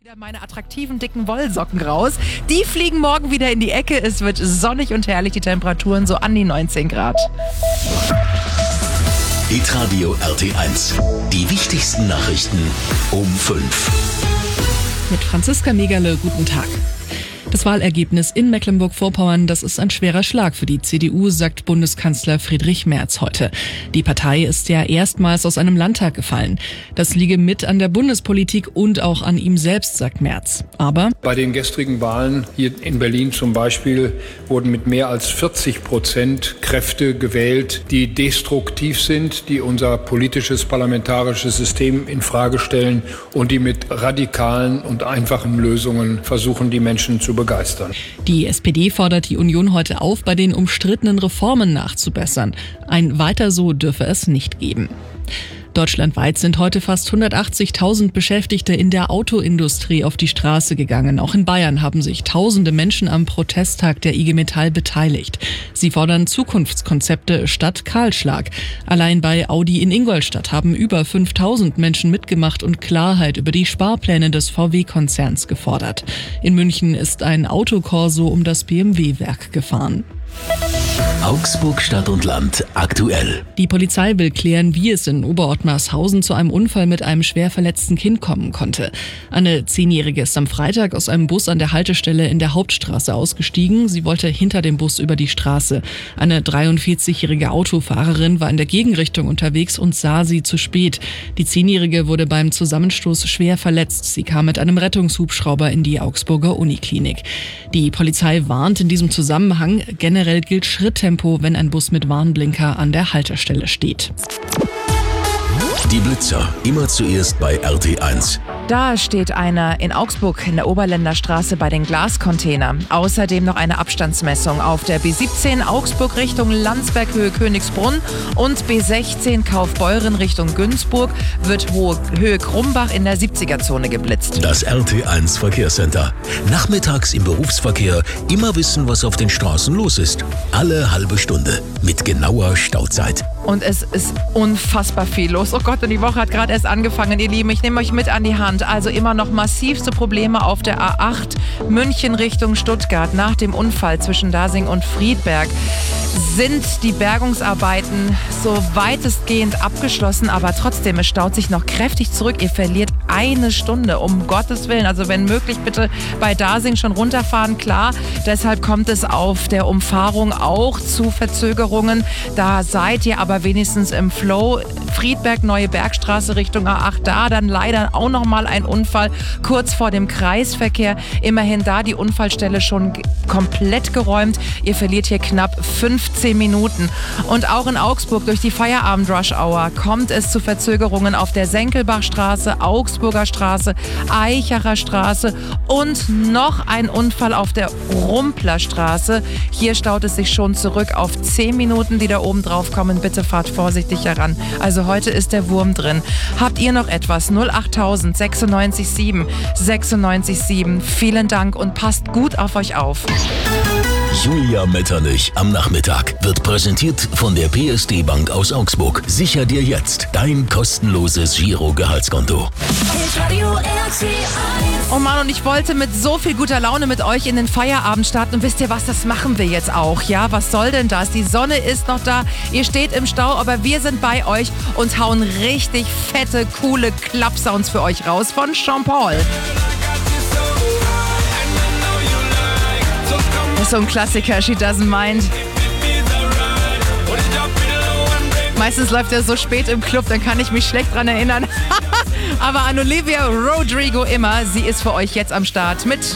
Meine attraktiven, dicken Wollsocken raus. Die fliegen morgen wieder in die Ecke. Es wird sonnig und herrlich, die Temperaturen so an die 19 Grad. Hitradio RT1. Die wichtigsten Nachrichten um 5. Mit Franziska Megale, guten Tag. Das Wahlergebnis in Mecklenburg-Vorpommern, das ist ein schwerer Schlag für die CDU, sagt Bundeskanzler Friedrich Merz heute. Die Partei ist ja erstmals aus einem Landtag gefallen. Das liege mit an der Bundespolitik und auch an ihm selbst, sagt Merz. Aber bei den gestrigen Wahlen hier in Berlin zum Beispiel wurden mit mehr als 40% Kräfte gewählt, die destruktiv sind, die unser politisches, parlamentarisches System in Frage stellen und die mit radikalen und einfachen Lösungen versuchen, die Menschen zu begeistern. Die SPD fordert die Union heute auf, bei den umstrittenen Reformen nachzubessern. Ein Weiter so dürfe es nicht geben. Deutschlandweit sind heute fast 180.000 Beschäftigte in der Autoindustrie auf die Straße gegangen. Auch in Bayern haben sich tausende Menschen am Protesttag der IG Metall beteiligt. Sie fordern Zukunftskonzepte statt Kahlschlag. Allein bei Audi in Ingolstadt haben über 5.000 Menschen mitgemacht und Klarheit über die Sparpläne des VW-Konzerns gefordert. In München ist ein Autokorso um das BMW-Werk gefahren. Augsburg Stadt und Land aktuell. Die Polizei will klären, wie es in Oberottmarshausen zu einem Unfall mit einem schwer verletzten Kind kommen konnte. Eine 10-Jährige ist am Freitag aus einem Bus an der Haltestelle in der Hauptstraße ausgestiegen. Sie wollte hinter dem Bus über die Straße. Eine 43-jährige Autofahrerin war in der Gegenrichtung unterwegs und sah sie zu spät. Die 10-Jährige wurde beim Zusammenstoß schwer verletzt. Sie kam mit einem Rettungshubschrauber in die Augsburger Uniklinik. Die Polizei warnt in diesem Zusammenhang, generell gilt Schritttempo, wenn ein Bus mit Warnblinker an der Haltestelle steht. Die Blitzer, immer zuerst bei RT1. Da steht einer in Augsburg in der Oberländer Straße bei den Glascontainern. Außerdem noch eine Abstandsmessung auf der B17 Augsburg Richtung Landsberg Höhe Königsbrunn und B16 Kaufbeuren Richtung Günzburg wird Höhe Krumbach in der 70er-Zone geblitzt. Das RT1 Verkehrscenter. Nachmittags im Berufsverkehr immer wissen, was auf den Straßen los ist. Alle halbe Stunde mit genauer Stauzeit. Und es ist unfassbar viel los. Oh Gott, und die Woche hat gerade erst angefangen, ihr Lieben. Ich nehme euch mit an die Hand. Also immer noch massivste Probleme auf der A8 München Richtung Stuttgart. Nach dem Unfall zwischen Dasing und Friedberg sind die Bergungsarbeiten so weitestgehend abgeschlossen, aber trotzdem, es staut sich noch kräftig zurück. Ihr verliert eine Stunde, um Gottes Willen. Also wenn möglich, bitte bei Dasing schon runterfahren, klar. Deshalb kommt es auf der Umfahrung auch zu Verzögerungen. Da seid ihr aber wenigstens im Flow. Friedberg, Neue Bergstraße Richtung A8, da dann leider auch nochmal ein Unfall kurz vor dem Kreisverkehr. Immerhin da die Unfallstelle schon komplett geräumt. Ihr verliert hier knapp 15 Minuten. Und auch in Augsburg durch die Feierabend-Rush-Hour kommt es zu Verzögerungen auf der Senkelbachstraße, Augsburger Straße, Eichacher Straße und noch ein Unfall auf der Rumplerstraße. Hier staut es sich schon zurück auf 10 Minuten, die da oben drauf kommen. Bitte fahrt vorsichtig heran. Also heute ist der Wurm drin. Habt ihr noch etwas? 08000 96 7 96 7. Vielen Dank und passt gut auf euch auf. Julia Metternich am Nachmittag wird präsentiert von der PSD Bank aus Augsburg. Sicher dir jetzt dein kostenloses Giro-Gehaltskonto. Oh Mann, und ich wollte mit so viel guter Laune mit euch in den Feierabend starten. Und wisst ihr was, das machen wir jetzt auch. Ja, was soll denn das? Die Sonne ist noch da, ihr steht im Stau, aber wir sind bei euch und hauen richtig fette, coole Klappsounds für euch raus von Sean Paul. Das ist so ein Klassiker, She Doesn't Mind. Meistens läuft er so spät im Club, dann kann ich mich schlecht dran erinnern. Aber an Olivia Rodrigo immer, sie ist für euch jetzt am Start mit